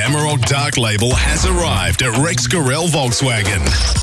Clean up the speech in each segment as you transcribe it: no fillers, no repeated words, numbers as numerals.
Emerald Dark Label has arrived at Rex Gorell Volkswagen.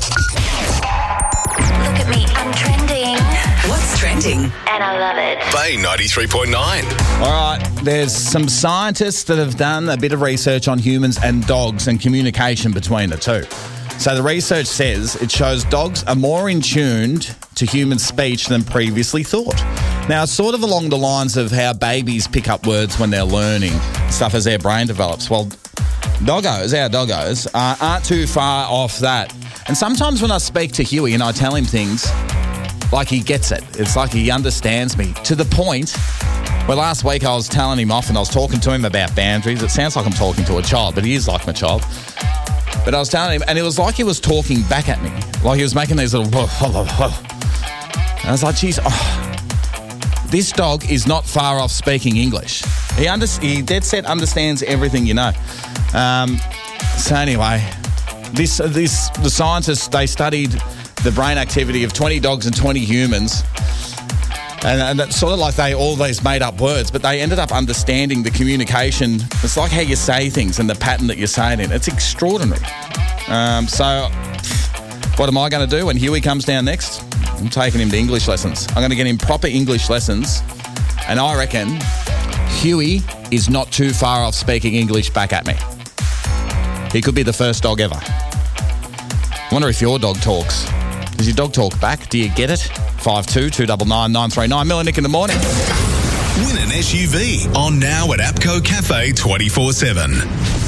Look at me, I'm trending. What's trending? And I love it. Bay 93.9. All right, there's some scientists that have done a bit of research on humans and dogs and communication between the two. So the research says it shows dogs are more in tune to human speech than previously thought. Now, it's sort of along the lines of how babies pick up words when they're learning stuff as their brain develops. Well, our doggos, aren't too far off that. And sometimes when I speak to Huey and I tell him things, like he gets it. It's like he understands me to the point where last week I was telling him off and I was talking to him about boundaries. It sounds like I'm talking to a child, but he is like my child. But I was telling him, and it was like he was talking back at me. Like he was making these little... And I was like, geez, this dog is not far off speaking English. He dead set understands everything you know. So anyway, the scientists, they studied the brain activity of 20 dogs and 20 humans. And it's sort of like they all these made up words, but they ended up understanding the communication. It's like how you say things and the pattern that you say it in. It's extraordinary. So what am I going to do when Huey comes down next? I'm taking him to English lessons. I'm going to get him proper English lessons. And I reckon Huey is not too far off speaking English back at me. He could be the first dog ever. I wonder if your dog talks. Does your dog talk back? Do you get it? 52299939. Miller Nick in the morning. Win an SUV on now at APCO Cafe 24/7.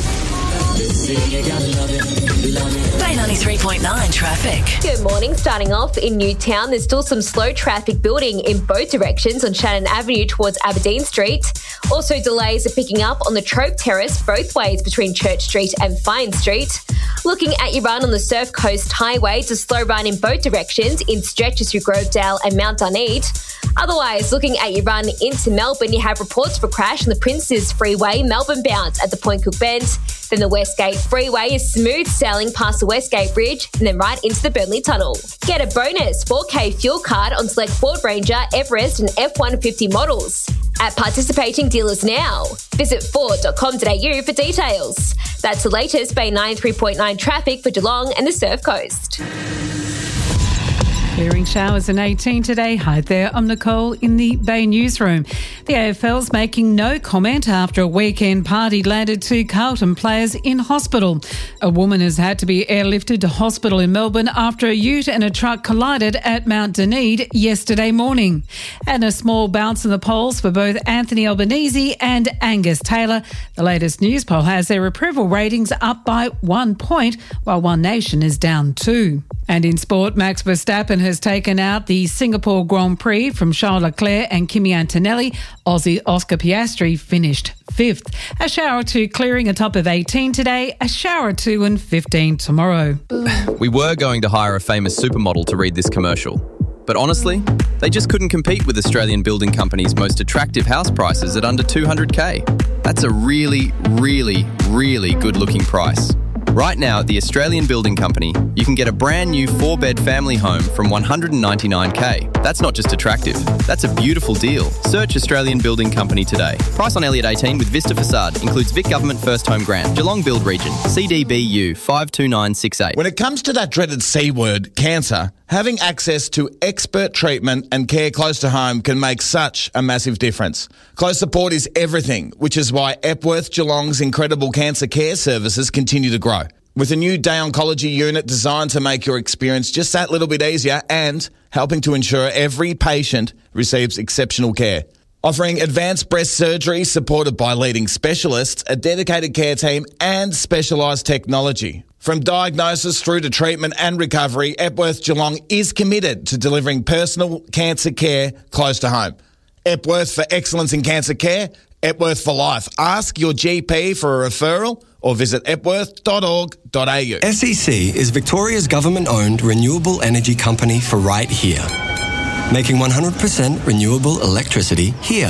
Bay 93.9 traffic. Good morning. Starting off in Newtown, there's still some slow traffic building in both directions on Shannon Avenue towards Aberdeen Street. Also, delays are picking up on the Trope Terrace both ways between Church Street and Fine Street. Looking at your run on the Surf Coast Highway, it's a slow run in both directions in stretches through Grovedale and Mount Dunedin. Otherwise, looking at your run into Melbourne, you have reports of a crash on the Princes Freeway, Melbourne bound at the Point Cook Bend. Then the Westgate Freeway is smooth sailing past the Westgate Bridge and then right into the Burnley Tunnel. Get a bonus 4K fuel card on select Ford Ranger, Everest and F-150 models at participating dealers now. Visit ford.com.au for details. That's the latest Bay 93.9 traffic for Geelong and the Surf Coast. Clearing showers in 18 today. Hi there, I'm Nicole in the Bay Newsroom. The AFL's making no comment after a weekend party landed 2 Carlton players in hospital. A woman has had to be airlifted to hospital in Melbourne after a ute and a truck collided at Mount Dunedin yesterday morning. And a small bounce in the polls for both Anthony Albanese and Angus Taylor. The latest news poll has their approval ratings up by 1 point, while One Nation is down 2. And in sport, Max Verstappen has taken out the Singapore Grand Prix from Charles Leclerc and Kimi Antonelli. Aussie Oscar Piastri finished 5th. A shower or two clearing, a top of 18 today, a shower or two and 15 tomorrow. We were going to hire a famous supermodel to read this commercial. But honestly, they just couldn't compete with Australian building companies' most attractive house prices at under $200K. That's a really, really, really good-looking price. Right now at the Australian Building Company, you can get a brand new 4-bed family home from $199K. That's not just attractive, that's a beautiful deal. Search Australian Building Company today. Price on Elliott 18 with Vista Facade. Includes Vic Government First Home Grant. Geelong Build Region. CDBU 52968. When it comes to that dreaded C word, cancer, having access to expert treatment and care close to home can make such a massive difference. Close support is everything, which is why Epworth Geelong's incredible cancer care services continue to grow. With a new day oncology unit designed to make your experience just that little bit easier and helping to ensure every patient receives exceptional care. Offering advanced breast surgery supported by leading specialists, a dedicated care team and specialised technology. From diagnosis through to treatment and recovery, Epworth Geelong is committed to delivering personal cancer care close to home. Epworth for excellence in cancer care, Epworth for life. Ask your GP for a referral or visit epworth.org.au. SEC is Victoria's government-owned renewable energy company for right here. Making 100% renewable electricity here.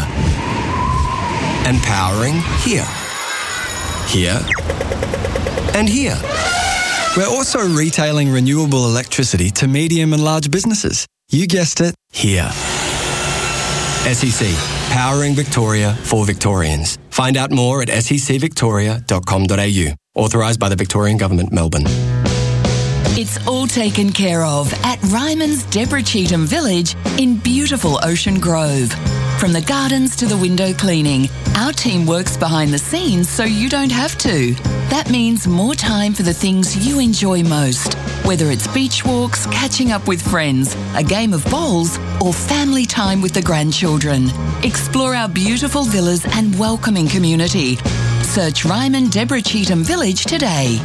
And powering here. Here. And here. We're also retailing renewable electricity to medium and large businesses. You guessed it, here. SEC, powering Victoria for Victorians. Find out more at secvictoria.com.au. Authorised by the Victorian Government, Melbourne. It's all taken care of at Ryman's Deborah Cheetham Village in beautiful Ocean Grove. From the gardens to the window cleaning, our team works behind the scenes so you don't have to. That means more time for the things you enjoy most, whether it's beach walks, catching up with friends, a game of bowls, or family time with the grandchildren. Explore our beautiful villas and welcoming community. Search Ryman Deborah Cheetham Village today.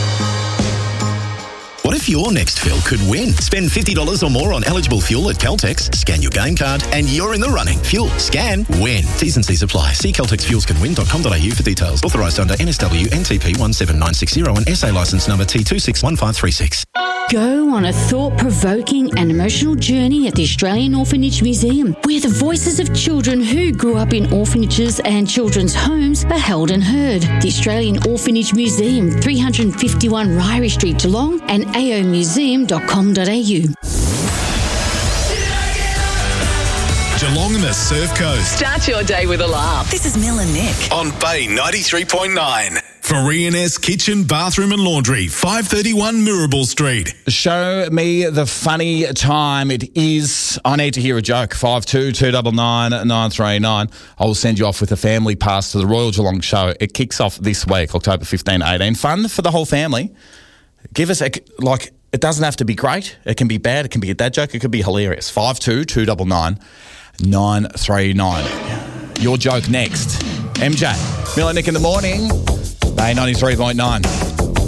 What if your next fill could win? Spend $50 or more on eligible fuel at Caltex, scan your game card, and you're in the running. Fuel, scan, win. T's and C's apply. See caltexfuelscanwin.com.au for details. Authorised under NSW NTP 17960 and SA licence number T261536. Go on a thought-provoking and emotional journey at the Australian Orphanage Museum, where the voices of children who grew up in orphanages and children's homes are held and heard. The Australian Orphanage Museum, 351 Ryrie Street, Geelong, and aomuseum.com.au. Geelong and the Surf Coast. Start your day with a laugh. This is Mill and Nick. On Bay 93.9. For E&S Kitchen, Bathroom and Laundry, 531 Mirabel Street. Show me the funny time. It is, I need to hear a joke, 52299939. I will send you off with a family pass to the Royal Geelong show. It kicks off this week, October 15, 18. Fun for the whole family. Give us, it doesn't have to be great. It can be bad. It can be a dad joke. It could be hilarious. 52299939. Your joke next. MJ, Mill and Nick in the morning. Bay 93.9.